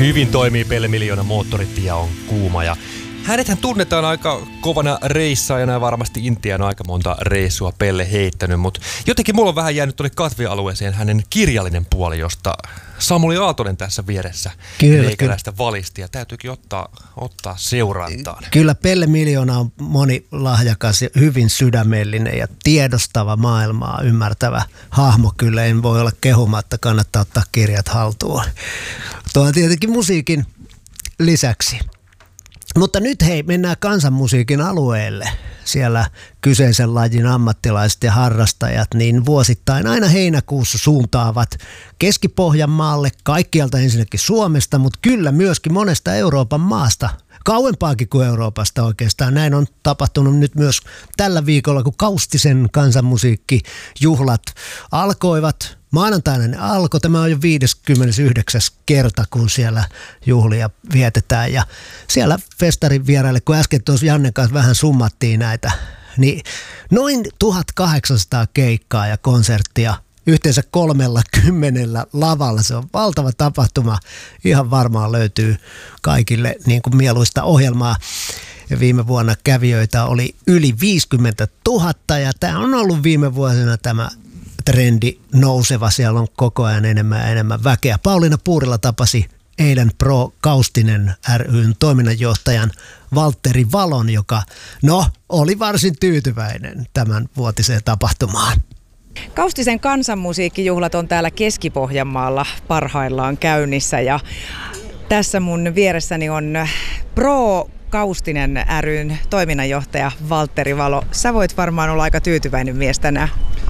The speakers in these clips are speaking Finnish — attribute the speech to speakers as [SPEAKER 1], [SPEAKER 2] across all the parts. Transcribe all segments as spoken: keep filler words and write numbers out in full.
[SPEAKER 1] Hyvin toimii Pelle Miljoona, moottoritie on kuuma ja hänethän tunnetaan aika kovana reissaajana ja varmasti Intiaan on aika monta reissua Pelle heittänyt, mutta jotenkin mulla on vähän jäänyt tuonne katvealueeseen hänen kirjallinen puoli, josta Samuli Aaltonen tässä vieressä meikäläistä valisti ja täytyykin ottaa, ottaa seurantaan.
[SPEAKER 2] Kyllä Pelle Miljoona on monilahjakas ja hyvin sydämellinen ja tiedostava maailmaa ymmärtävä hahmo. Kyllä en voi olla kehumatta, kannattaa ottaa kirjat haltuun. Tuo on tietenkin musiikin lisäksi. Mutta nyt hei, mennään kansanmusiikin alueelle. Siellä kyseisen lajin ammattilaiset ja harrastajat niin vuosittain aina heinäkuussa suuntaavat Keski-Pohjanmaalle, kaikkialta ensinnäkin Suomesta, mutta kyllä myöskin monesta Euroopan maasta. Kauempaakin kuin Euroopasta oikeastaan. Näin on tapahtunut nyt myös tällä viikolla, kun Kaustisen kansanmusiikkijuhlat alkoivat. Maanantaina ne alkoi. Tämä on jo viideskymmenesyhdeksäs kerta, kun siellä juhlia vietetään. Ja siellä festarin vieraille, kun äsken tuossa Jannen kanssa vähän summattiin näitä, niin noin tuhatkahdeksansataa keikkaa ja konserttia yhteensä kolmella kymmenellä lavalla. Se on valtava tapahtuma. Ihan varmaan löytyy kaikille niin kuin mieluista ohjelmaa. Ja viime vuonna kävijöitä oli yli viisikymmentätuhatta ja tämä on ollut viime vuosina tämä trendi nouseva. Siellä on koko ajan enemmän ja enemmän väkeä. Pauliina Puurila tapasi eilen Pro Kaustinen ry:n toiminnanjohtajan Valtteri Valon, joka no oli varsin tyytyväinen tämän vuotiseen tapahtumaan.
[SPEAKER 3] Kaustisen kansanmusiikkijuhlat on täällä Keski-Pohjanmaalla parhaillaan käynnissä ja tässä mun vieressäni on Pro Kaustinen ry:n toiminnanjohtaja Valtteri Valo. Sä voit varmaan olla aika tyytyväinen mies tänään.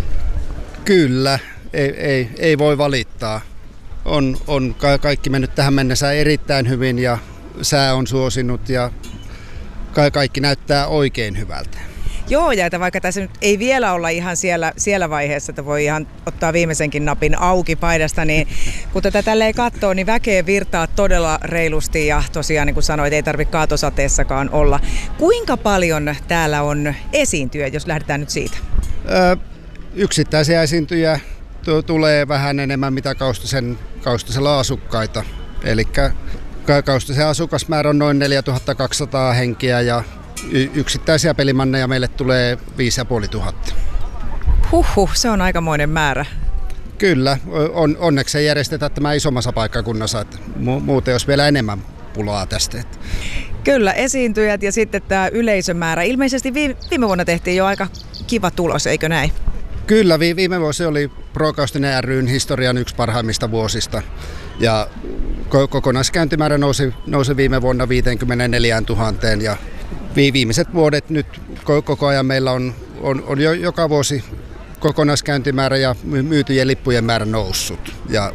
[SPEAKER 4] Kyllä, ei, ei, ei voi valittaa. On, on kaikki mennyt tähän mennessä erittäin hyvin ja sää on suosinut ja kaikki näyttää oikein hyvältä.
[SPEAKER 3] Joo, ja että vaikka tässä nyt ei vielä olla ihan siellä, siellä vaiheessa, että voi ihan ottaa viimeisenkin napin auki paidasta, niin kun tätä tälleen katsoo, niin väkeä virtaa todella reilusti ja tosiaan niin kuin sanoit, ei tarvitse kaatosateessakaan olla. Kuinka paljon täällä on esiintyjä, jos lähdetään nyt siitä?
[SPEAKER 4] Ö, yksittäisiä esiintyjä t- tulee vähän enemmän mitä Kaustisen, Kaustisella asukkaita. Eli Kaustisen asukasmäärä on noin neljätuhattakaksisataa henkiä ja yksittäisiä pelimanneja meille tulee viisi ja puoli tuhatta.
[SPEAKER 3] Huhhuh, se on aikamoinen määrä.
[SPEAKER 4] Kyllä, on, onneksi ei järjestetä tämä isommassa paikkakunnassa, että mu- muuten olisi vielä enemmän pulaa tästä.
[SPEAKER 3] Kyllä, esiintyjät ja sitten tämä yleisömäärä. Ilmeisesti viime, viime vuonna tehtiin jo aika kiva tulos, eikö näin?
[SPEAKER 4] Kyllä, vi- viime vuosi oli Pro Kaustinen ry:n historian yksi parhaimmista vuosista. Ja ko- kokonaiskäyntimäärä nousi, nousi viime vuonna viisikymmentäneljätuhatta ja viimeiset vuodet nyt koko ajan meillä on, on, on jo joka vuosi kokonaiskäyntimäärä ja myytyjen lippujen määrä noussut. Ja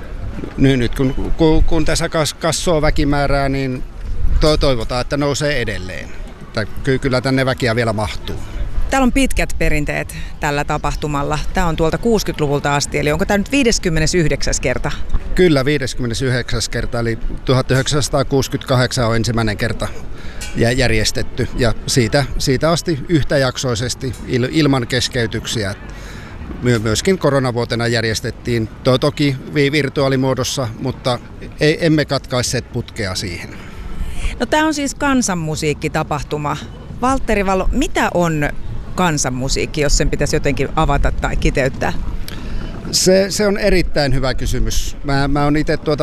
[SPEAKER 4] nyt kun, kun, kun tässä kassoo väkimäärää, niin to, toivotaan, että nousee edelleen. Ky, kyllä tänne väkiä vielä mahtuu.
[SPEAKER 3] Täällä on pitkät perinteet tällä tapahtumalla. Tämä on tuolta kuusikymmentäluvulta asti, eli onko tämä nyt viideskymmenesyhdeksäs kerta?
[SPEAKER 4] Kyllä, viideskymmenesyhdeksäs kerta, eli tuhatyhdeksänsataakuusikymmentäkahdeksan on ensimmäinen kerta järjestetty ja siitä, siitä asti yhtäjaksoisesti ilman keskeytyksiä. My, myöskin koronavuotena järjestettiin, to, toki virtuaalimuodossa, mutta ei, emme katkaisseet putkea siihen.
[SPEAKER 3] No, tämä on siis kansanmusiikkitapahtuma. Valtteri Valo, mitä on kansanmusiikki, jos sen pitäisi jotenkin avata tai kiteyttää?
[SPEAKER 4] Se, se on erittäin hyvä kysymys. Mä, mä oon itse tuota